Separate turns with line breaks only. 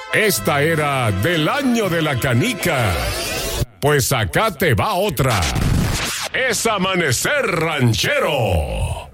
Esta era del año de la canica. Pues acá te va otra. Es Amanecer Ranchero.